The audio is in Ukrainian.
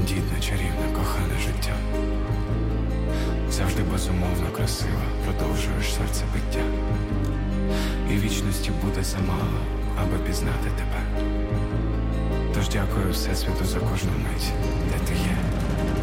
тендітне, чарівне, кохане життя. Завжди безумовно красиво продовжуєш серцебиття. І вічності буде замало, аби пізнати тебе. Тож дякую Всесвіту за кожну мить, де ти є.